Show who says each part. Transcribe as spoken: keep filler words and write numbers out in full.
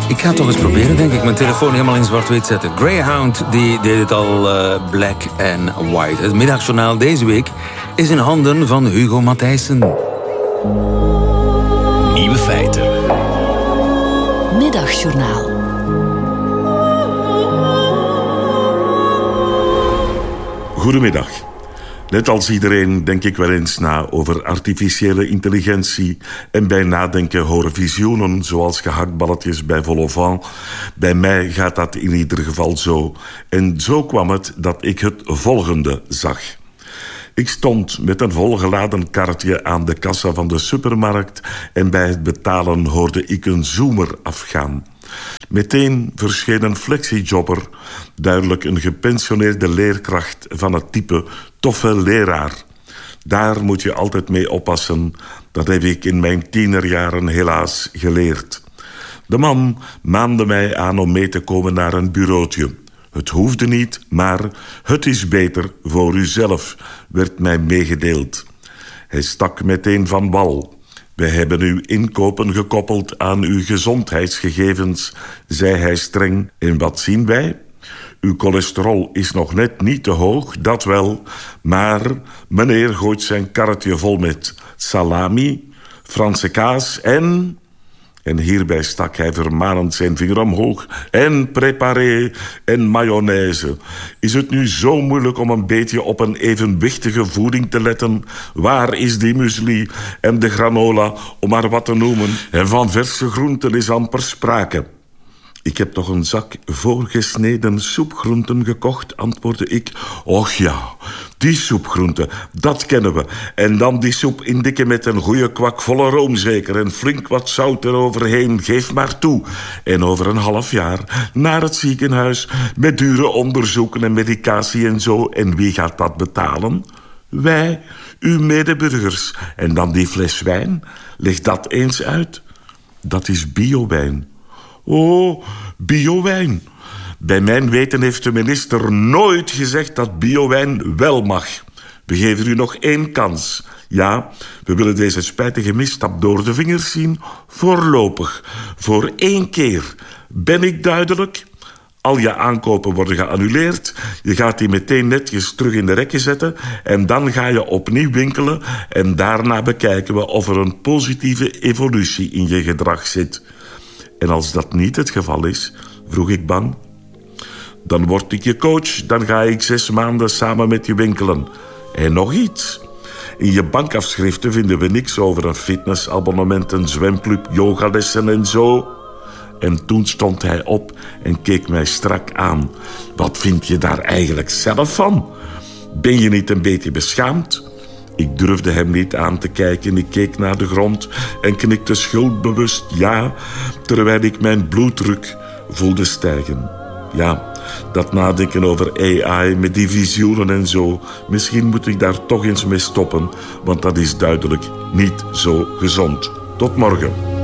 Speaker 1: Ik ga het toch eens proberen, denk ik. Mijn telefoon helemaal in zwart-wit zetten. Greyhound, die deed het al uh, black and white. Het middagjournaal deze week is in handen van Hugo Matthijssen.
Speaker 2: Nieuwe feiten.
Speaker 3: Middagjournaal.
Speaker 4: Goedemiddag. Net als iedereen denk ik wel eens na over artificiële intelligentie. En bij nadenken horen visioenen zoals gehaktballetjes bij vol au vent. Bij mij gaat dat in ieder geval zo. En zo kwam het dat ik het volgende zag. Ik stond met een volgeladen karretje aan de kassa van de supermarkt. En bij het betalen hoorde ik een zoemer afgaan. Meteen verscheen een flexijobber, duidelijk een gepensioneerde leerkracht van het type toffe leraar. Daar moet je altijd mee oppassen, dat heb ik in mijn tienerjaren helaas geleerd. De man maande mij aan om mee te komen naar een bureautje. Het hoefde niet, maar het is beter voor uzelf, werd mij meegedeeld. Hij stak meteen van wal. We hebben uw inkopen gekoppeld aan uw gezondheidsgegevens, zei hij streng. En wat zien wij? Uw cholesterol is nog net niet te hoog, dat wel. Maar meneer gooit zijn karretje vol met salami, Franse kaas en... En hierbij stak hij vermanend zijn vinger omhoog. En préparé en mayonaise. Is het nu zo moeilijk om een beetje op een evenwichtige voeding te letten? Waar is die muesli en de granola, om maar wat te noemen? En van verse groenten is amper sprake. Ik heb toch een zak voorgesneden soepgroenten gekocht, antwoordde ik. Och ja, die soepgroenten, dat kennen we. En dan die soep indikken met een goede kwak volle room zeker. En flink wat zout eroverheen, geef maar toe. En over een half jaar naar het ziekenhuis met dure onderzoeken en medicatie en zo. En wie gaat dat betalen? Wij, uw medeburgers. En dan die fles wijn, leg dat eens uit. Dat is biowijn. Oh, biowijn. Bij mijn weten heeft de minister nooit gezegd dat biowijn wel mag. We geven u nog één kans. Ja, we willen deze spijtige misstap door de vingers zien. Voorlopig. Voor één keer. Ben ik duidelijk? Al je aankopen worden geannuleerd. Je gaat die meteen netjes terug in de rekken zetten. En dan ga je opnieuw winkelen. En daarna bekijken we of er een positieve evolutie in je gedrag zit. En als dat niet het geval is, vroeg ik bang, dan word ik je coach, dan ga ik zes maanden samen met je winkelen. En nog iets. In je bankafschriften vinden we niks over een fitnessabonnement, een zwemclub, yogalessen en zo. En toen stond hij op en keek mij strak aan. Wat vind je daar eigenlijk zelf van? Ben je niet een beetje beschaamd? Ik durfde hem niet aan te kijken. Ik keek naar de grond en knikte schuldbewust ja, terwijl ik mijn bloeddruk voelde stijgen. Ja, dat nadenken over A I met die visioenen en zo. Misschien moet ik daar toch eens mee stoppen, want dat is duidelijk niet zo gezond. Tot morgen.